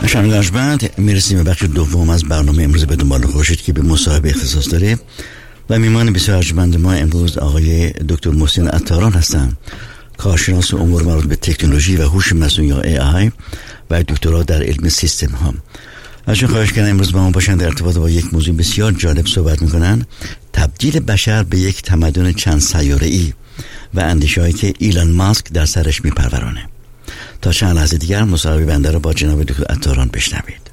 شنوندگان میرسیم به بخش دوم از برنامه امروز به دنبال خورشید که به مصاحبه اختصاص داره و میهمان بسیار ارجمند ما امروز آقای دکتر محسن عطاران هستند، کارشناس امور مربوط به تکنولوژی و هوش مصنوعی یا AI و دکترا در علم سیستم ها. ازشون خواهش کردم امروز با ما باشن، در ارتباط با یک موضوع بسیار جالب صحبت میکنن، تبدیل بشر به یک تمدن چند سیاره‌ای و اندیشه‌هایی که ایلان ماسک در سرش میپرورونه. تا چند لحظه دیگر مصاحبه بنده رو با جناب دکتر عطاران بشنوید.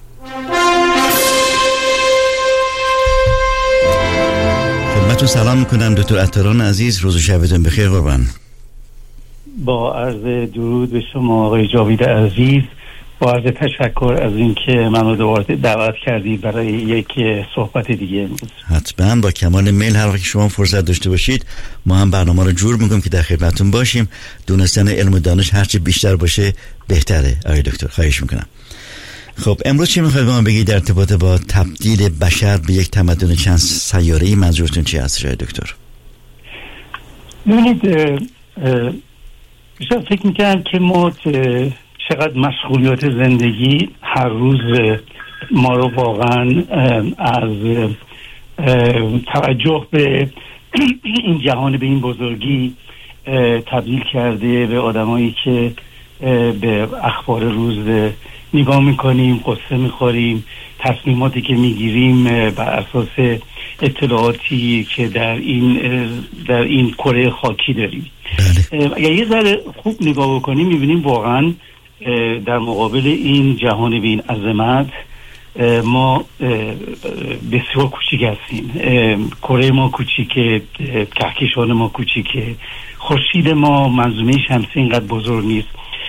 خدمتتون سلام میکنم دکتر عطاران عزیز، روز و شبتون بخیر قربان. با عرض درود به شما آقای جاوید عزیز، با عرض تشکر از اینکه منو دوباره دعوت کردید برای یک صحبت دیگه امروز. حتما با کمال میل، هر وقت شما فرصت داشته باشید ما هم برنامه رو جور میکنیم که در خدمتتون باشیم. دونستن علم و دانش هرچی بیشتر باشه بهتره آقای دکتر، خواهش میکنم. خب امروز چی میخواید به ما بگید در ارتباط با تبدیل بشر به یک تمدن چند سیاره‌ای؟ منظورتون چی هست آقای دکتر؟ ببینید بیشتر فکر میکنم که ما چقدر مسئولیت زندگی هر روز ما رو واقعا از توجه به این جهان به این بزرگی تبدیل کرده به آدمایی که به اخبار روز نگاه میکنیم، قصه میخوریم، تصمیماتی که میگیریم بر اساس اطلاعاتی که در این کره خاکی داریم. اگر یه ذره خوب نگاه بکنیم میبینیم واقعا در مقابل این جهان به این عظمت ما بسیار کوچیک هستیم. کره ما کوچیکه، کهکشان ما کوچیکه، خورشید ما، منظومه شمسی اینقدر بزرگ نیست.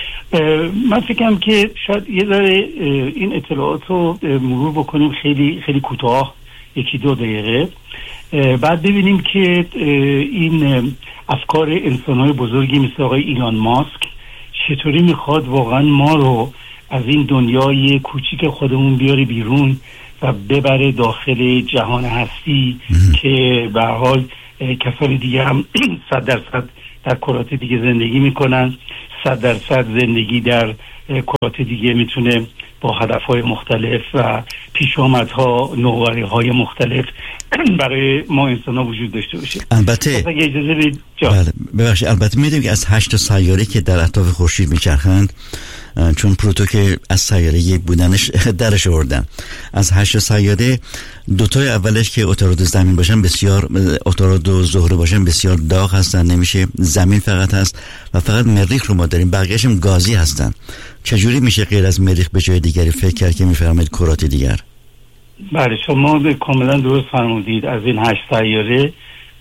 من فکرم که شاید یه ذره این اطلاعات رو مرور بکنیم خیلی خیلی کوتاه، 1-2 دقیقه، بعد ببینیم که این افکار انسان‌های بزرگی مثل آقای ایلان ماسک چطوری میخواد واقعا ما رو از این دنیای کوچیک خودمون بیاره بیرون و ببره داخل جهان هستی که به هر حال کسان دیگه هم 100% در کرات دیگه زندگی میکنن، 100% زندگی در کرات دیگه میتونه با هدفهای مختلف و پیشامدها، نوآوری‌های مختلف برای ما انسان‌ها وجود داشته باشه. البته ببخشید، البته میدونیم که از 8 سیاره که در اطراف خورشید میچرخند، چون پلوتو که از سیاره یک بودنش درش آوردن، از 8 سیاره 2 اولش که عطارد زمین باشن بسیار، عطارد و زهره باشن بسیار داغ هستن، نمیشه، زمین فقط هست و فقط مریخ رو ما داریم، بقیه‌اش هم گازی هستن. چجوری میشه غیر از مریخ به جای دیگری فکر کرد که میفرمایید کرات دیگر؟ بله شما کاملا درست فرمودید. از این 8 سیاره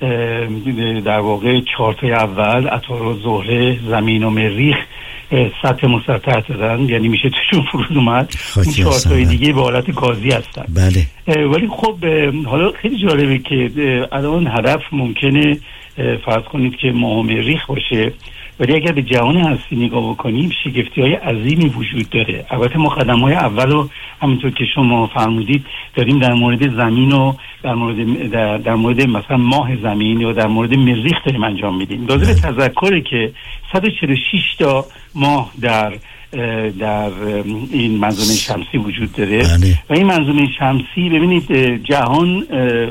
در واقع 4 اول، عطارد، زهره، زمین و مریخ، سطح مسطح دارن، یعنی میشه توشون فرود اومد. این 4 دیگه به حالت گازی هستن. بله. ولی خب حالا خیلی جالبه که الان هدف ممکنه فرض کنید که ماه و مریخ باشه، ولی اگر به جهان هستی نگاه بکنیم شگفتی‌های عظیمی وجود داره. البته ما قدم‌های اول رو همونطور که شما فرمودید داریم در مورد زمین و در مورد مثلا ماه زمین یا در مورد مریخ داریم انجام میدیم. لازم به تذکره که 146 تا ماه در این منظومه شمسی وجود داره و این منظومه شمسی ببینید جهان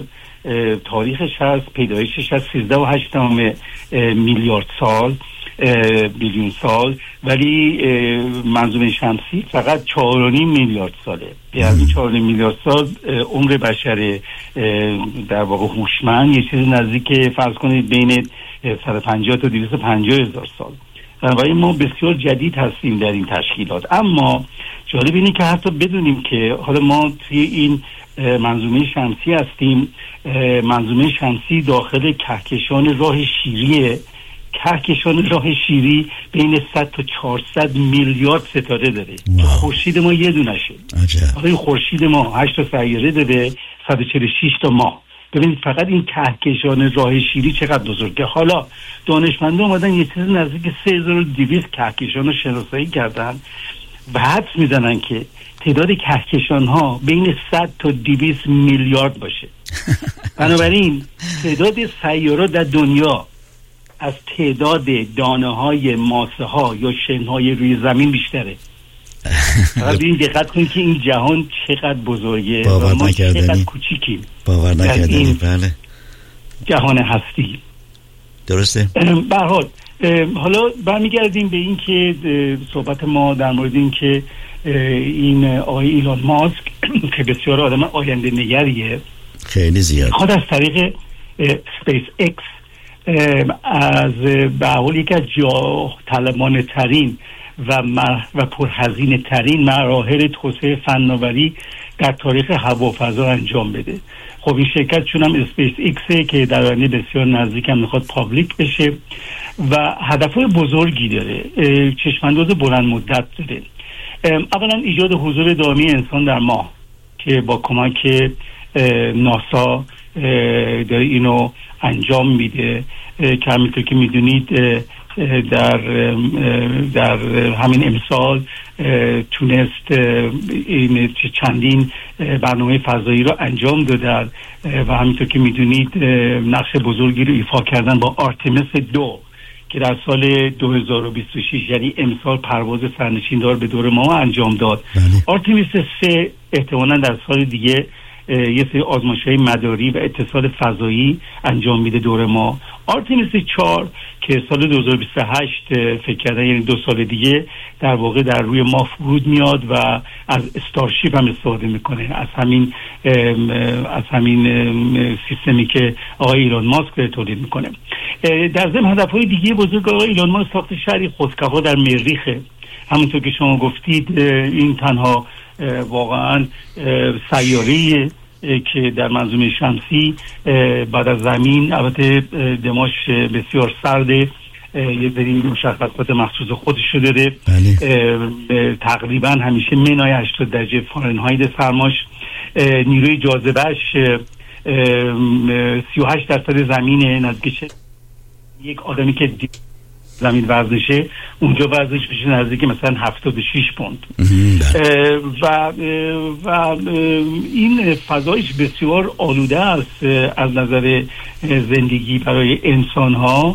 تاریخش هست، پیدایشش هست 13.8 میلیارد سال، بیلیون سال، ولی منظومه شمسی فقط 4.5 میلیارد ساله. یعنی 4.5 میلیارد سال عمر بشر در واقع هوشمند یه چیز نزدیک فرض کنید بین 150 تا 250 هزار سال. بنابراین ما بسیار جدید هستیم در این تشکیلات. اما جالب اینه که حتی بدونیم که حالا ما توی این منظومه شمسی هستیم. منظومه شمسی داخل کهکشان راه شیریه. کهکشان راه شیری بین 100 تا 400 میلیارد ستاره داره. خورشید ما یه دونشه. حالا خورشید ما 8 تا سیاره داره، 146 تا ماه. ببینید فقط این کهکشان راه شیری چقدر بزرگه. حالا دانشمندان اومدن یه چیز نزدیک 3200 کهکشان رو شناسایی کردن و حدس میزنن که تعداد کهکشان ها بین 100 تا 200 میلیارد باشه. بنابراین تعداد سیاره در دنیا از تعداد دانه های ماسه ها یا شن های روی زمین بیشتره. فقط این دقت کنید که این جهان چقدر بزرگه باور و ما نکردنی. چقدر کوچیکیم باور نکردنی. بله جهان هستی. درسته. به هر حال حالا برمیگردیم به این که صحبت ما در مورد این که این آقای ایلان ماسک که بسیار آدم آینده نگریه، خیلی زیاد خود از طریق سپیس اکس از به حال یک از جاه طلبانه ترین و پرهزینه ترین مراحل توسعه فناوری در تاریخ هوافضا انجام بده. خب این شرکت چون هم اسپیس ایکسه که در آینده بسیار نزدیک هم میخواد پابلیک بشه و هدفهای بزرگی داره، چشمانداز بلند مدت داره. اولا ایجاد حضور دائمی انسان در ماه که با کمک ناسا داره اینو انجام میده که همینطور که میدونید در همین امسال تونست این چندین برنامه فضایی رو انجام دادن و همینطور که میدونید نقش بزرگی رو ایفا کردن با آرتمیس 2 که در سال 2026 یعنی امسال پرواز سرنشیندار به دور ماه انجام داد. آرتمیس 3 احتمالاً در سال دیگه یه سری آزمایش‌های مداری و اتصال فضایی انجام میده دور ما. آرتمیس 4 که سال 2028 فکر کردن یعنی 2 سال دیگه در واقع در روی ما فرود میاد و از استارشیپ هم استفاده میکنه، از همین سیستمی که آقای ایلان ماسک تولید میکنه. در ضمن هدفهای دیگه بزرگ آقای ایلان ماسک ساخت شهری خودکفا در مریخ. همونطور که شما گفتید این تنها واقعا سیاره‌ای که در منظومه شمسی بعد از زمین، البته دماش بسیار سرده، یه سری مشخصات مخصوص خودش داره، تقریبا همیشه منهای 80 درجه فارنهایت سرماش، نیروی جاذبهش 38% زمینه، نزدیک یک آدمی که زمین وزنشه اونجا وزنش میشه نزدیک مثلا 76 پوند و این فضایش بسیار آلوده است از نظر زندگی برای انسان ها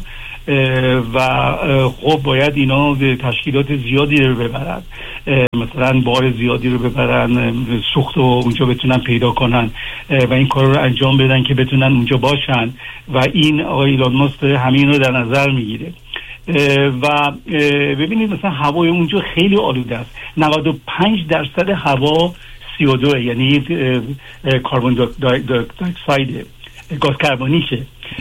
و خب باید اینا تشکیلات زیادی رو ببرن، مثلا بار زیادی رو ببرن، سوخت رو اونجا بتونن پیدا کنن و این کار رو انجام بدن که بتونن اونجا باشن و این آقای ایلان ماسک همین رو در نظر میگیره. و ببینید مثلا هوای اونجا خیلی آلوده است، 95% هوا CO2 یعنی کاربن دایاکساید، گاز کربونیکه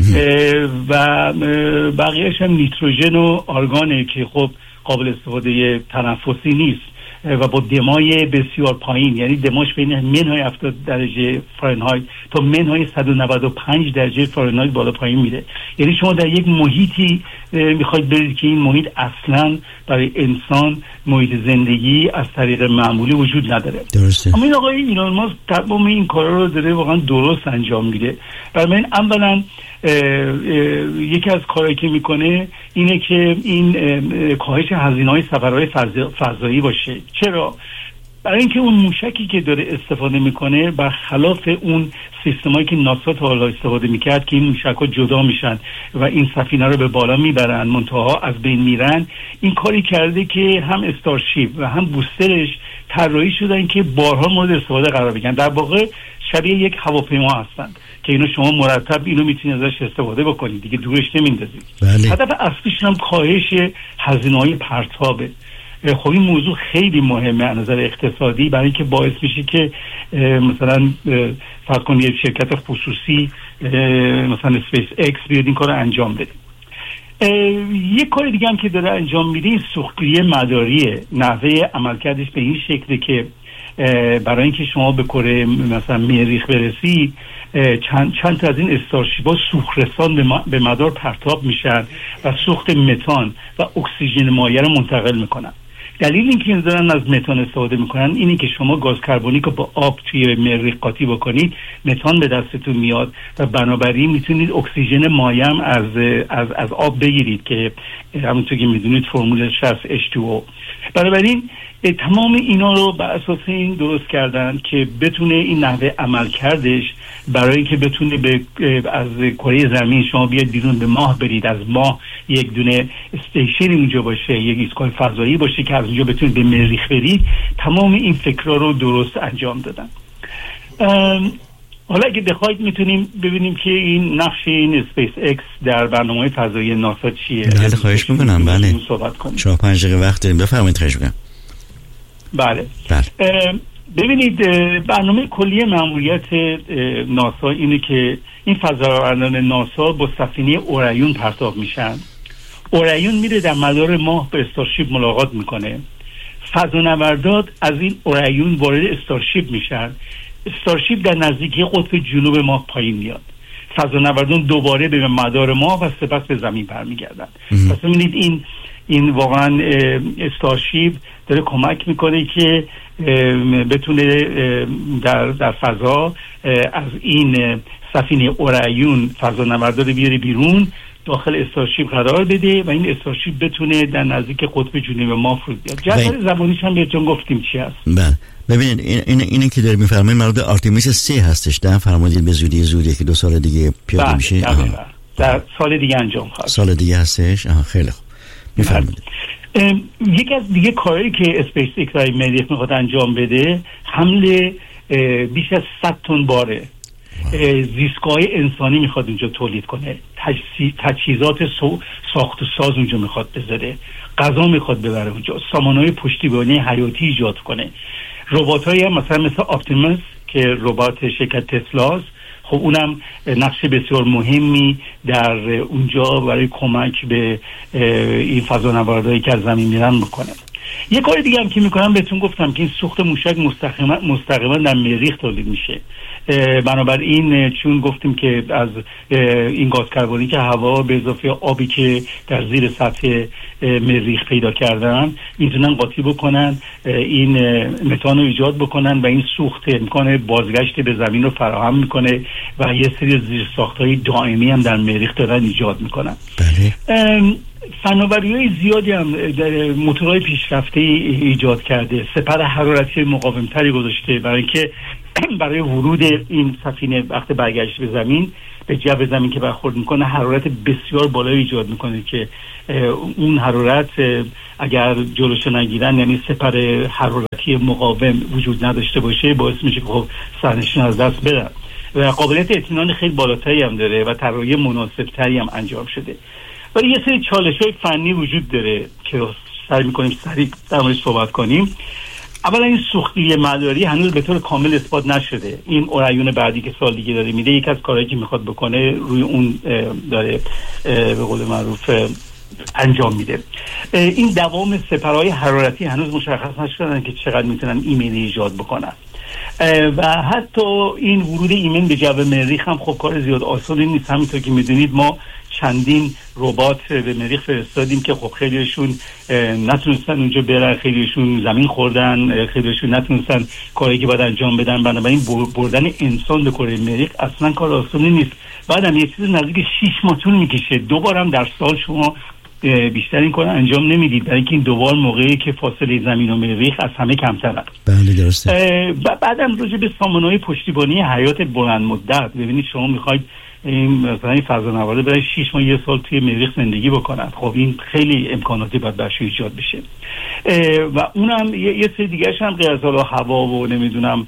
و بقیهش هم نیتروژن و آرگانه که خب قابل استفاده تنفسی نیست و با دمای بسیار پایین، یعنی دماش بین منهای 70 درجه فارنهایت تا منهای 195 درجه فارنهایت بالا پایین میره. یعنی شما در یک محیطی میخواید برید که این محیط اصلا برای انسان محیط زندگی از طریق معمولی وجود نداره. درسته. اما این آقای ایلان ماسک تمام این کارا رو داره واقعا درست انجام میده. برای من اولا یکی از کارهایی که میکنه اینه که این کاهش هزینه‌های سفرهای فضایی باشه. چرا؟ برای اینکه اون موشکی که داره استفاده میکنه برخلاف اون سیستمایی که ناسا تا حالا استفاده میکرد که این موشک‌ها جدا میشن و این سفینه رو به بالا میبرن منتها از بین میرن، این کاری کرده که هم استارشیپ و هم بوسترش طراحی شدن که بارها مورد استفاده قرار بگیرن. در واقع شبیه یک هواپیما هستند که اینو شما مرتب اینو میتونید ازش استفاده بکنید، دیگه دورش نمیندازید. هدف اصلیش هم کاهش هزینه‌های پرتابه. خب این موضوع خیلی مهمه از نظر اقتصادی، برای اینکه باعث میشه که مثلا فرض کنید یک شرکت خصوصی مثلا اسپیس ایکس بیاد این کار رو انجام بده. یک کار دیگه هم که داره انجام میده این سوختگیری مداریه. نحوه عملکردش به این شکله که برای اینکه شما به کره مثلا مریخ برسید چند تا از این استارشیپ‌ها سوخترسان به مدار پرتاب میشن و سوخت متان و اکسیژن مایع رو منتقل میکنن. دلیل اینکه این دارن از متان استفاده میکنن اینه که شما گاز کربونیک رو با آب توی مریخ قاطی بکنید، متان به دستتون میاد و بنابراین میتونید اکسیژن مایع هم از آب بگیرید که همونطور که میدونید فرمولش هست H2O. بنابراین تمام اینا رو بر اساس این درست کردن که بتونه این نحوه عمل کردش برای اینکه بتونه از کره زمین شما بیاد بیرون به ماه برید، از ماه یک دونه استیشن اونجا باشه، یک ایستگاه فضایی باشه که از اونجا بتونید به مریخ برید. تمام این فکرها رو درست انجام دادن. حالا اگه بخواید میتونیم ببینیم که این نقش این اسپیس اکس در برنامه فضایی ناسا چیه. بله خواهش میکنم. بله شما 5 دقیقه وقت داریم، بفرمایید. خواهش میکنم. بله. ببینید برنامه کلی ماموریت ناسا اینه که این فضانوردان ناسا با سفینه اوریون پرتاب میشن. اوریون میره در مدار ماه با استارشیپ ملاقات میکنه. فضانوردان از این اوریون وارد استارشیپ میشن. استارشیپ در نزدیکی قطب جنوب ماه پایین میاد. فضانوردان دوباره به مدار ماه و سپس به زمین برمیگردن. پس ببینید این واقعا استارشیپ داره کمک میکنه که بتونه در فضا از این سفینه اوریون فضانوردا رو بیاره بیرون، داخل استارشیپ قرار بده و این استارشیپ بتونه در نزدیک قطب جنوب ماه فرود بیاد. جدول زمانیش هم بهتون گفتیم چی هست. بله ببینید اینه که دارید میفرمایید مربوط به آرتمیس 3 هستش. در فرمودید به زودی که 2 سال دیگه پیاده میشه. در سال دیگه انجام خواهد. سال دیگه هستش. خیلی خوب. میفرمایید. یکی از دیگه کاری که اسپیس ایکس برای مریخ میخواد انجام بده، حمل بیش از 100 تن باره زیستگاه انسانی میخواد اونجا تولید کنه. تجهیزات ساخت و ساز اونجا میخواد بذاره، غذا میخواد ببره اونجا، سامانه‌های پشتیبانی حیاتی ایجاد کنه. ربات‌هایی هم مثل آپتیموس که ربات شرکت تسلاست، خب اونم نقش بسیار مهمی در اونجا برای کمک به این فضانوردایی که از زمین میرن میکنه. یه کار دیگه هم که میکنم بهتون گفتم که این سوخت موشک مستقیما در مریخ تولید میشه. بنابراین چون گفتیم که از این گاز کربونیک که هوا به اضافه آبی که در زیر سطح مریخ پیدا کردن میتونن قاطی بکنن، این متان رو ایجاد بکنن و این سوخت امکان بازگشت به زمین رو فراهم میکنه و یه سری زیرساخت‌های دائمی هم در مریخ دارن ایجاد میکنن. بله. فناوری‌های زیادی هم موتورهای پیشرفته ایجاد کرده، سپر حرارتی مقاوم‌تری گذاشته برای اینکه برای ورود این سفینه وقت برگشت به زمین، به جو زمین که برخورد میکنه حرارت بسیار بالایی ایجاد میکنه که اون حرارت اگر جلوش نگیرن، یعنی سپر حرارتی مقاوم وجود نداشته باشه، باعث میشه که خب سرنشین از دست بدن و قابلیت اطمینان خیلی بالاتری هم داره و طراحی مناسبتری هم انجام شده. ولی یه سری چالش‌های فنی وجود داره که سعی می‌کنیم سریع در موردش صحبت کنیم. اولا این سوختی مداری هنوز به طور کامل اثبات نشده. این اوریون بعدی که سال دیگه داره میده، یک از کارهایی که میخواد بکنه روی اون داره به قول معروف انجام میده. این دوام سپرهای حرارتی هنوز مشخص نشدن که چقدر میتونن ایمن ایجاد بکنن و حتی این ورود ایمن به جو مریخ هم خب کار زیاد آسانی نیست. همینطور که میدونید ما چندین ربات به مریخ فرستادیم که خب خیلیشون نتونستن اونجا برن، خیلیشون زمین خوردن، خیلیشون نتونستن کاری که باید انجام بدن. بنابراین بردن انسان به کره مریخ اصلا کار آسانی نیست. بعدم یه چیز نزدیک 6 ماه طول میکشه. دوبارم در سال شما بیشتر این کار انجام نمیدید، برای اینکه این دوبار موقعی که فاصله زمین و مریخ از همه کمتره. بله درسته. بعدم راجع به سامانه‌های پشتیبانی حیات بلند مدت، ببینید شما میخواید این مثلا این فضانورد برای 6 ماه 1 سال توی مریخ زندگی بکنن، خب این خیلی امکاناتی باید برش ایجاد بشه و اونم یه سری دیگه‌اش هم غیر از هوا و نمیدونم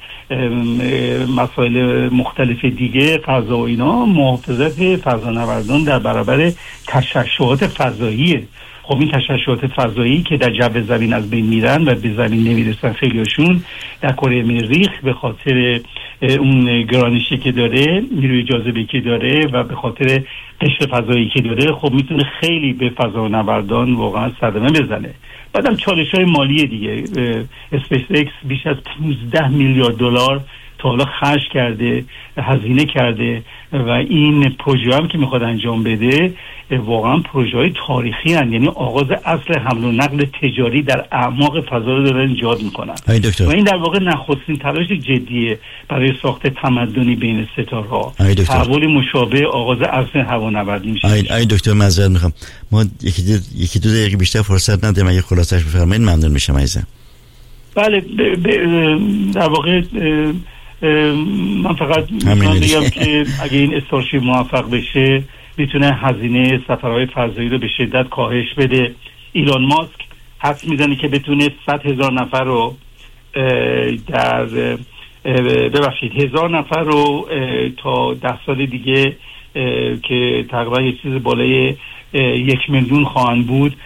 مسائل مختلف دیگه فضا و اینا، محافظت فضانوردان در برابر تشعشعات فضاییه. خب این تشعشعات فضایی که در جو زمین از بین میرن و به زمین نمیرسن، خیلیشون در کره مریخ به خاطر اون گرانشی که داره، نیروی جاذبه که داره و به خاطر قشر فضایی که داره، خب میتونه خیلی به فضانوردان واقعا صدمه بزنه. بعدم چالش‌های مالی دیگه. اسپیس ایکس بیش از 15 میلیارد دلار تا حالا خرج کرده، هزینه کرده و این پروژه هم که میخواد انجام بده واقعا پروژه‌های تاریخی هستند. یعنی آغاز اصل حمل و نقل تجاری در اعماق فضا رو دارن ایجاد میکنن و این در واقع نخستین تلاش جدیه برای ساخت تمدنی بین ستاره‌ها. تحول مشابه آغاز اصل هوانوردی میشه. ای دکتر معذرت میخوام، ما یکی دو دقیقه بیشتر فرصت نداریم، اگه خلاصش بفرمایید ممنون میشم عزیزم. بله در واقع من فقط میتونم بگم که اگه این استارشیپ موفق بشه میتونه هزینه سفرهای فضایی رو به شدت کاهش بده. ایلان ماسک حدس میزنه که بتونه 100,000 نفر رو در 1000 نفر رو تا 10 سال دیگه که تقریبا یه چیز بالای 1,000,000 خواهند بود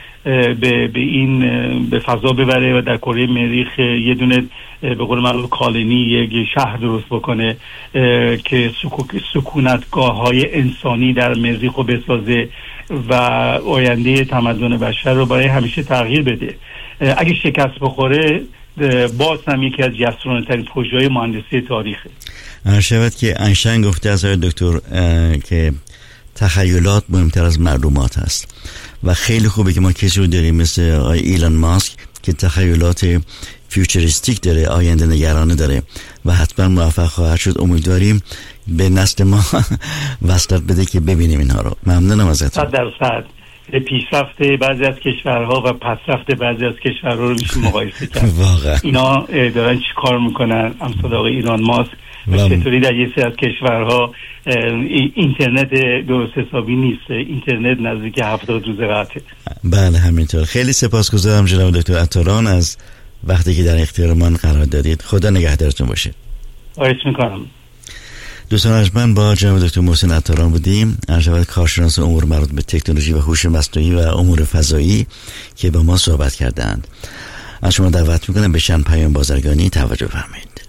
به فضا ببره و در کره مریخ یه دونه به قول معروف کالونی، یک شهر درست بکنه که سکونتگاه های انسانی در مریخ رو بسازه و آینده تمدن بشر رو برای همیشه تغییر بده. اگه شکست بخوره باز هم یکی از جسورانه‌ترین پروژه‌های مهندسی تاریخه. شود که اینشتین گفته از دکتر که تخیلات مهمتر از معلومات هست و خیلی خوبه که ما کسی رو داریم مثل ایلان ماسک که تخیلات فیوچریستیک داره، آینده نگرانه داره و حتما موفق خواهد شد. امیدواریم به نسل ما وصلت بده که ببینیم اینها رو. ممنونم ازتون. 100% پیشرفت بعضی از کشورها و پسرفت بعضی از کشورها رو میشه مقایسه کرد. واقعا اینا دارن چی کار میکنن؟ امثال آقای ایلان ماسک و چطوری در یه سری از کشورها اینترنت درست حسابی نیست، اینترنت نزدیک 70 روز قطعه. بله همینطور. خیلی سپاسگزارم جناب دکتر عطاران از وقتی که در اختیار من قرار دادید. خدا نگهدارتون باشه. خواهش میکنم. دوستان ارجمند، با جناب دکتر محسن عطاران بودیم، ارشد کارشناس امور مربوط به تکنولوژی و هوش مصنوعی و امور فضایی که با ما صحبت کردند. از شما دعوت میکنم به چند پیام بازرگانی توجه فرمایید.